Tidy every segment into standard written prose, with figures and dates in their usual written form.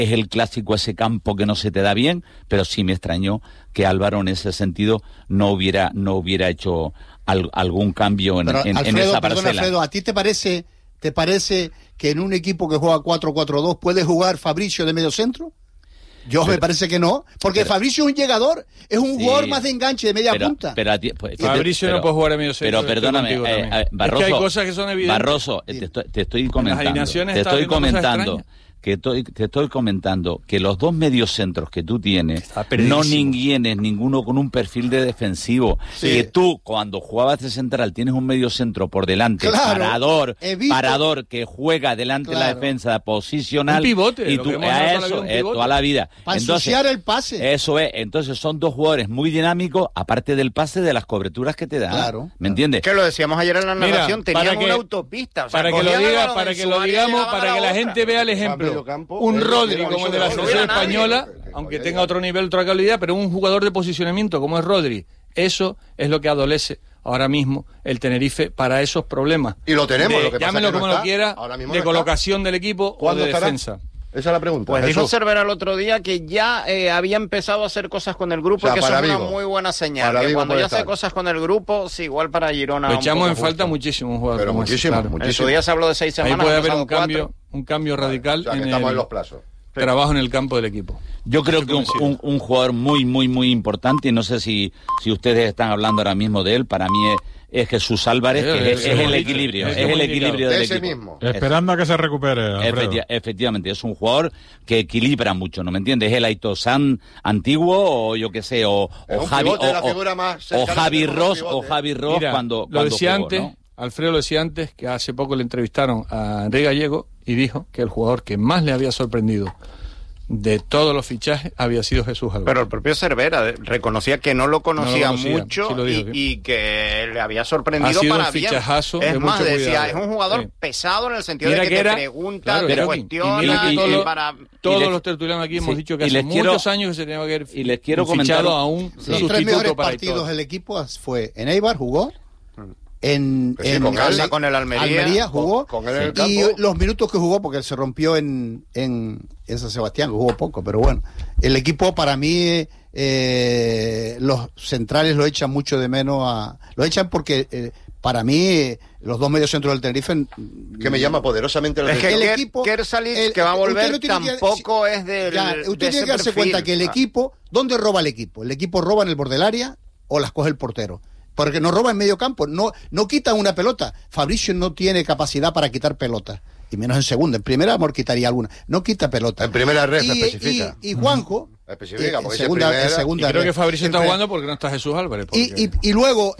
es el clásico, ese campo que no se te da bien, pero sí me extrañó que Álvaro en ese sentido no hubiera hecho algún cambio en esa parcela. Alfredo, ¿a ti te parece que en un equipo que juega 4-4-2 puede jugar Fabricio de medio centro? Me parece que no, porque Fabricio es un llegador, es un jugador más de enganche, de media punta. Fabricio no puede jugar a medio centro. Pero perdóname, Barroso, es que hay cosas que son evidentes. Barroso, te estoy comentando que los dos mediocentros que tú tienes no tienes ninguno con un perfil de defensivo. Que tú, cuando jugabas de central, tienes un mediocentro por delante, parador, que juega delante de la defensa, posicional. Un pivote, y tú, toda la vida. Para ensuciar el pase. Eso es. Entonces son dos jugadores muy dinámicos, aparte del pase, de las coberturas que te dan. Claro. ¿Me entiendes? Que lo decíamos ayer en la narración, tenían una autopista. Para que lo digamos, para que la gente vea el ejemplo. Un Rodri como el de la selección española, aunque tenga otro nivel, otra calidad, pero un jugador de posicionamiento como es Rodri, eso es lo que adolece ahora mismo el Tenerife para esos problemas. Y lo tenemos, lo que llámelo pasa como no lo quiera, de colocación del equipo o de defensa. Esa es la pregunta. Pues dijo Cervera el otro día que ya había empezado a hacer cosas con el grupo, y que eso es una muy buena señal. Que cuando ya hace cosas con el grupo, sí, igual para Girona. Lo echamos en falta muchísimo un jugador. Pero muchísimo. En su día se habló de 6 semanas. Ahí puede haber un cambio radical estamos en los plazos. Trabajo en el campo del equipo. Yo creo que un jugador muy, muy, muy importante, y no sé si ustedes están hablando ahora mismo de él, para mí es Jesús Álvarez, que es el equilibrio, es el equilibrio del equipo. Mismo. Esperando a que se recupere, efectivamente, es un jugador que equilibra mucho, ¿no me entiendes? Es el Aito San antiguo, o yo qué sé, o Javi Ross, Mira, cuando decía jugó, antes, ¿no? Alfredo lo decía antes, que hace poco le entrevistaron a Enrique Gallego y dijo que el jugador que más le había sorprendido de todos los fichajes había sido Jesús Álvarez. Pero el propio Cervera reconocía que no lo conocía mucho, sí y que le había sorprendido para bien. Es más, decía, es un jugador pesado en el sentido de que te pregunta, te cuestiona. Todos los tertulianos aquí hemos dicho que hace muchos años que se tenía que haber fichado a un sustituto para Los 3 mejores partidos del equipo fue en Eibar, jugó. Con el Almería jugó con él en el y campo. los minutos que jugó, porque él se rompió en San Sebastián, que jugó poco, pero bueno, el equipo para mí los centrales lo echan mucho de menos lo echan porque para mí los dos mediocentros del Tenerife que me llama poderosamente la atención. El equipo Kersalic, que va a volver, tampoco es del usted tiene que darse cuenta que el equipo, ¿dónde roba el equipo? El equipo roba en el borde del área o las coge el portero. Porque no roba en medio campo, no quitan una pelota. Fabricio no tiene capacidad para quitar pelotas, y menos en segunda. En primera, amor, quitaría alguna. No quita pelota. En primera red se especifica. Y Juanjo, especifica, porque en segunda creo que Fabricio está jugando porque no está Jesús Álvarez. Y luego,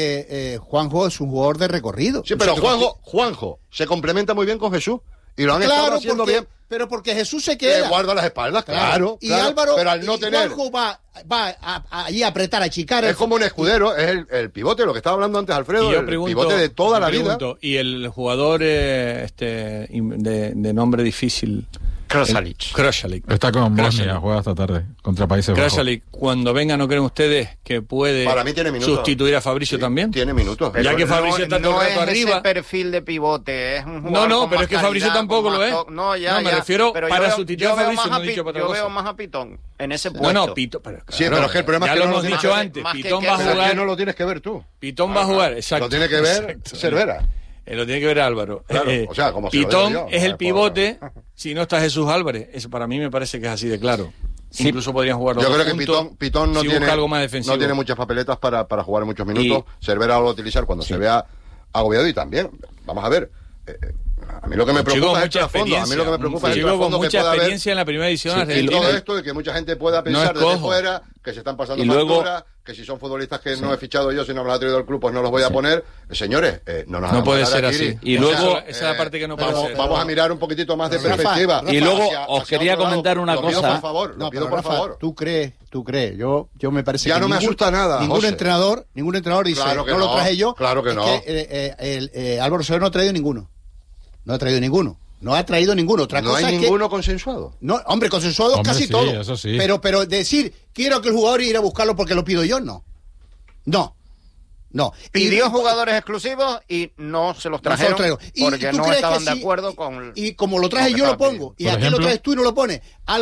Juanjo es un jugador de recorrido. Sí, pero Juanjo se complementa muy bien con Jesús. Y lo han estado haciendo bien. Pero porque Jesús se queda. Guarda las espaldas, claro. Y Álvaro, pero al no tener. Juanjo va ahí a apretar, a achicar. Es como un escudero, es el pivote, lo que estaba hablando antes Alfredo, el pivote de toda la vida. Y el jugador de nombre difícil. Krosalic. Está con Bosnia, juega esta tarde contra Países Bajos. Krosalic, cuando venga, ¿no creen ustedes que puede sustituir a Fabricio también? Tiene minutos. Ya que Fabricio está todo el rato arriba. Ese perfil de pivote, es un jugador No, pero es que Fabricio tampoco lo es. Me refiero para sustituir a Fabricio, no he dicho para otra cosa. Yo veo más a Pitón en ese puesto. No, Pitón, pero sí, pero es que el problema es que ya lo hemos dicho antes. Pitón va a jugar. No lo tienes que ver tú. Pitón va a jugar, exacto. Lo tiene que ver Cervera. Lo tiene que ver Álvaro. Claro, o sea, como Pitón es el pivote si no está Jesús Álvarez. Eso para mí me parece que es así de claro. Sí. Incluso podrían jugar los dos juntos. Yo creo que Pitón no tiene muchas papeletas para jugar muchos minutos. Cervera lo va a utilizar cuando se vea agobiado, y también, vamos a ver, a mí lo que me preocupa es el trasfondo. A mí lo que me preocupa es el trasfondo con mucha experiencia en la primera edición. Y todo esto de que mucha gente pueda pensar desde fuera que se están pasando facturas, que si son futbolistas que no he fichado yo, si no me lo ha traído el club, pues no los voy a poner. Señores, no puede ser así. Y luego, esa es la parte que no puede ser. Vamos a mirar un poquitito más de perspectiva. Y luego os quería comentar una cosa. Lo pido por favor. Tú crees. Yo me parece ya que no me asusta nada. Ningún entrenador dice, claro que no lo traje yo. Claro que no. Álvaro Soler no ha traído ninguno. No ha traído ninguno. Otra ¿No cosa hay es ninguno consensuado? No, hombre, consensuado casi todo. Eso sí. Pero decir, quiero que el jugador ir a buscarlo porque lo pido yo, no. No. Pidió jugadores exclusivos y no se los trajeron porque no estaban de acuerdo con... Y como lo traje yo lo pongo, y aquí lo traes tú y no lo pones.